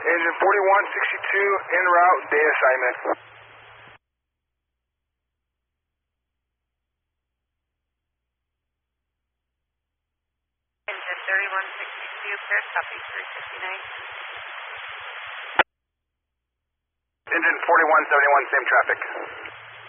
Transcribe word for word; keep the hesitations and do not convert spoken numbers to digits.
Engine forty-one sixty-two, en route, day assignment. Engine thirty-one sixty-two, pairs copy three fifty-nine. Engine forty-one seventy-one, same traffic.